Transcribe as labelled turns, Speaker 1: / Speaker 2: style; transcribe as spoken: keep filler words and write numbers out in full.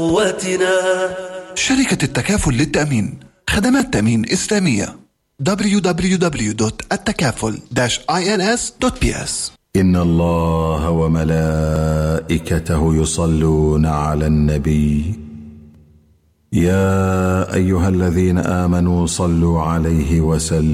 Speaker 1: شركة التكافل للتأمين، خدمات تأمين إسلامية. دبليو دبليو دبليو دوت التكافل إنس دوت بي إس.
Speaker 2: إن الله وملائكته يصلون على النبي يا أيها الذين آمنوا صلوا عليه وسلموا